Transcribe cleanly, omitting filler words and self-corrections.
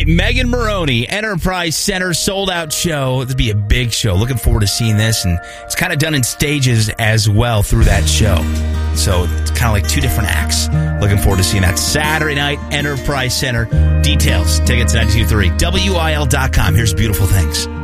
Megan Moroney, Enterprise Center, sold-out show. It'll be a big show. Looking forward to seeing this, and it's kind of done in stages as well through that show. So it's kind of like two different acts. Looking forward to seeing that Saturday night, Enterprise Center. Details, tickets at 92.3, WIL.com. Here's Beautiful Things.